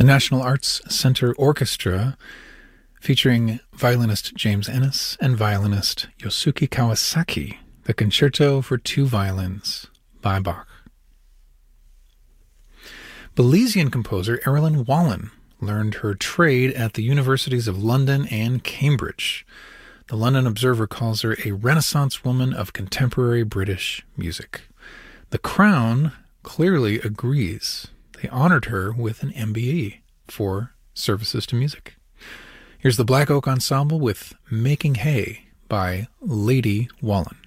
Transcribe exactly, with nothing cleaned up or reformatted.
National Arts Center Orchestra, featuring violinist James Ennis and violinist Yosuke Kawasaki, the Concerto for Two Violins by Bach. Belizean composer Erilyn Wallen learned her trade at the universities of London and Cambridge. The London Observer calls her a Renaissance woman of contemporary British music. The Crown clearly agrees. They honored her with an M B E for services to music. Here's the Black Oak Ensemble with Making Hay by Lady Wallen.